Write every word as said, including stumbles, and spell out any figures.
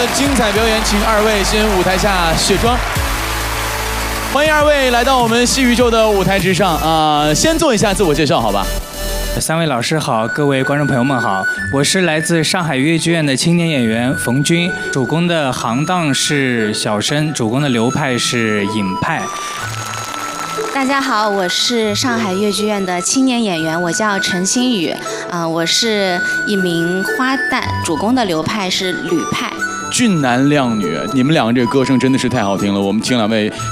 的精彩表演，请二位先舞台下卸妆。欢迎二位来到我们戏宇宙的舞台之上啊、呃！先做一下自我介绍，好吧？ 三位老师好，各位观众朋友们好，我是来自上海越剧院的青年演员冯军，主攻的行当是小生，主攻的流派是影派。 大家好，我是上海越剧院的青年演员，我叫陈新宇，啊、呃，我是一名花旦，主攻的流派是吕派。 俊男靓女，你们两个这个歌声真的是太好听了，我们请两位